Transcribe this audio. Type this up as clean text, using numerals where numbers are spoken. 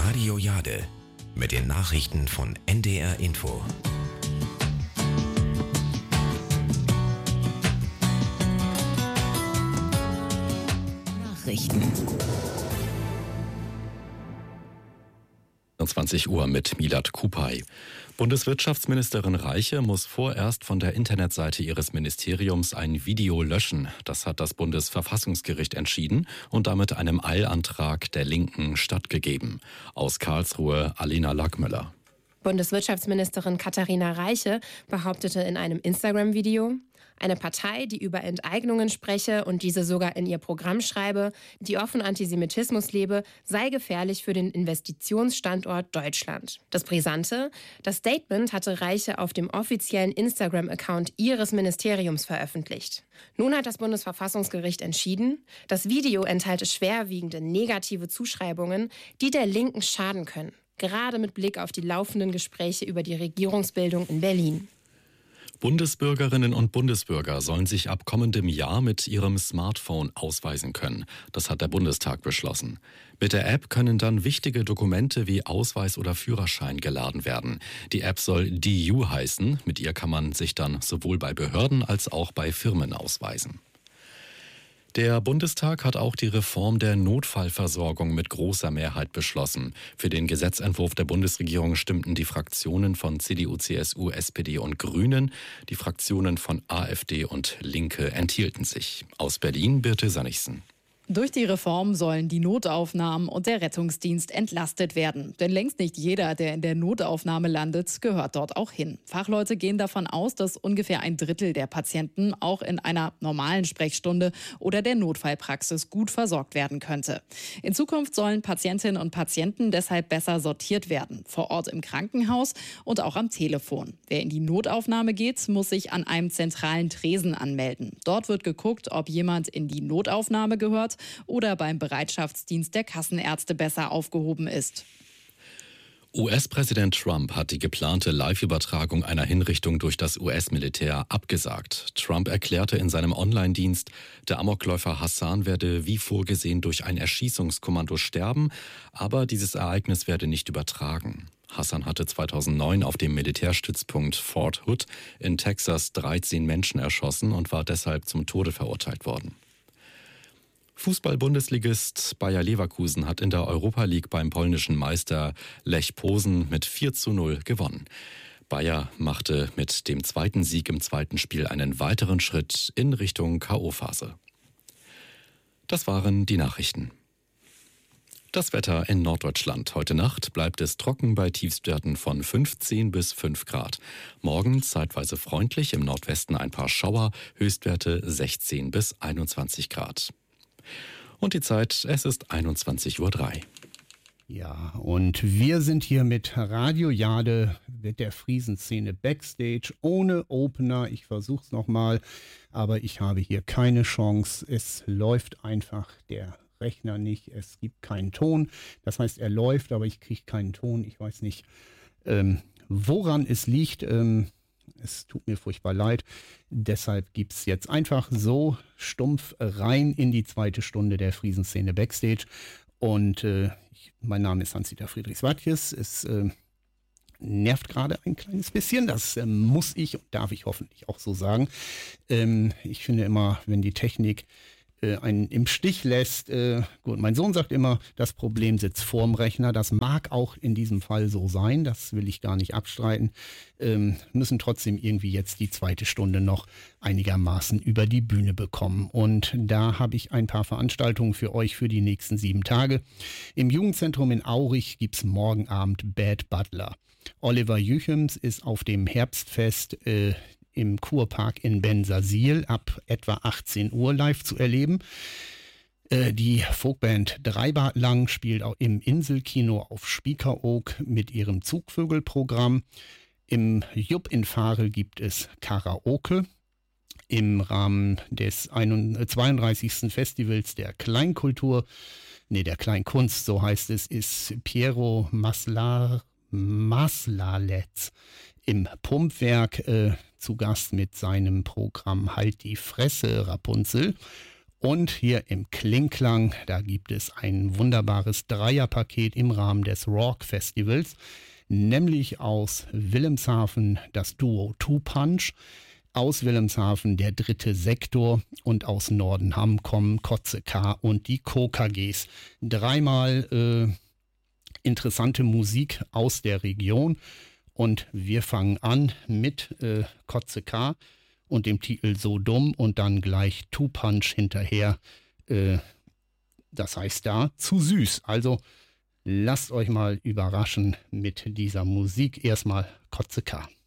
Radio Jade mit den Nachrichten von NDR Info. Nachrichten. 20 Uhr mit Milad Kupay. Bundeswirtschaftsministerin Reiche muss vorerst von der Internetseite ihres Ministeriums ein Video löschen. Das hat das Bundesverfassungsgericht entschieden und damit einem Eilantrag der Linken stattgegeben. Aus Karlsruhe Alina Lackmüller. Bundeswirtschaftsministerin Katharina Reiche behauptete in einem Instagram-Video, eine Partei, die über Enteignungen spreche und diese sogar in ihr Programm schreibe, die offen Antisemitismus lebe, sei gefährlich für den Investitionsstandort Deutschland. Das Brisante: Das Statement hatte Reiche auf dem offiziellen Instagram-Account ihres Ministeriums veröffentlicht. Nun hat das Bundesverfassungsgericht entschieden, das Video enthalte schwerwiegende negative Zuschreibungen, die der Linken schaden können. Gerade mit Blick auf die laufenden Gespräche über die Regierungsbildung in Berlin. Bundesbürgerinnen und Bundesbürger sollen sich ab kommendem Jahr mit ihrem Smartphone ausweisen können. Das hat der Bundestag beschlossen. Mit der App können dann wichtige Dokumente wie Ausweis oder Führerschein geladen werden. Die App soll DU heißen. Mit ihr kann man sich dann sowohl bei Behörden als auch bei Firmen ausweisen. Der Bundestag hat auch die Reform der Notfallversorgung mit großer Mehrheit beschlossen. Für den Gesetzentwurf der Bundesregierung stimmten die Fraktionen von CDU, CSU, SPD und Grünen. Die Fraktionen von AfD und Linke enthielten sich. Aus Berlin Birte Sannichsen. Durch die Reform sollen die Notaufnahmen und der Rettungsdienst entlastet werden. Denn längst nicht jeder, der in der Notaufnahme landet, gehört dort auch hin. Fachleute gehen davon aus, dass ungefähr ein Drittel der Patienten auch in einer normalen Sprechstunde oder der Notfallpraxis gut versorgt werden könnte. In Zukunft sollen Patientinnen und Patienten deshalb besser sortiert werden. Vor Ort im Krankenhaus und auch am Telefon. Wer in die Notaufnahme geht, muss sich an einem zentralen Tresen anmelden. Dort wird geguckt, ob jemand in die Notaufnahme gehört oder beim Bereitschaftsdienst der Kassenärzte besser aufgehoben ist. US-Präsident Trump hat die geplante Live-Übertragung einer Hinrichtung durch das US-Militär abgesagt. Trump erklärte in seinem Online-Dienst, der Amokläufer Hassan werde wie vorgesehen durch ein Erschießungskommando sterben, aber dieses Ereignis werde nicht übertragen. Hassan hatte 2009 auf dem Militärstützpunkt Fort Hood in Texas 13 Menschen erschossen und war deshalb zum Tode verurteilt worden. Fußball-Bundesligist Bayer Leverkusen hat in der Europa League beim polnischen Meister Lech Posen mit 4:0 gewonnen. Bayer machte mit dem zweiten Sieg im zweiten Spiel einen weiteren Schritt in Richtung K.O.-Phase. Das waren die Nachrichten. Das Wetter in Norddeutschland. Heute Nacht bleibt es trocken bei Tiefstwerten von 15 bis 5 Grad. Morgen zeitweise freundlich, im Nordwesten ein paar Schauer, Höchstwerte 16 bis 21 Grad. Und die Zeit, es ist 21:03 Uhr. Ja, und wir sind hier mit Radio Jade, mit der Friesenszene Backstage, ohne Opener. Ich versuch's nochmal, aber ich habe hier keine Chance. Es läuft einfach der Rechner nicht, es gibt keinen Ton. Das heißt, er läuft, aber ich kriege keinen Ton. Ich weiß nicht, woran es liegt. Es tut mir furchtbar leid. Deshalb gibt es jetzt einfach so stumpf rein in die zweite Stunde der Friesenszene Backstage. Und mein Name ist Hans-Dieter Friedrichs-Wattjes. Es nervt gerade ein kleines bisschen. Das muss ich und darf ich hoffentlich auch so sagen. Ich finde immer, wenn die Technik einen im Stich lässt. Gut, mein Sohn sagt immer, das Problem sitzt vorm Rechner. Das mag auch in diesem Fall so sein. Das will ich gar nicht abstreiten. Müssen trotzdem irgendwie jetzt die zweite Stunde noch einigermaßen über die Bühne bekommen. Und da habe ich ein paar Veranstaltungen für euch für die nächsten 7 Tage. Im Jugendzentrum in Aurich gibt es morgen Abend Bad Butler. Oliver Jüchems ist auf dem Herbstfest im Kurpark in Bensersiel ab etwa 18 Uhr live zu erleben. Die Folkband Dreibart Lang spielt auch im Inselkino auf Spiekeroog mit ihrem Zugvögelprogramm. Im Jupp in Farel gibt es Karaoke. Im Rahmen des 32. Festivals der Kleinkultur, der Kleinkunst, so heißt es, ist Piero Maslalec im Pumpwerk zu Gast mit seinem Programm Halt die Fresse, Rapunzel. Und hier im Klingklang, da gibt es ein wunderbares Dreierpaket im Rahmen des Rock Festivals, nämlich aus Wilhelmshaven das Duo Two Punch, aus Wilhelmshaven der dritte Sektor und aus Nordenham kommen Kotze K und die KKGs. Dreimal interessante Musik aus der Region und wir fangen an mit Kotze K und dem Titel So dumm und dann gleich Two Punch hinterher. Das heißt da zu süß. Also lasst euch mal überraschen mit dieser Musik. Erstmal Kotze K.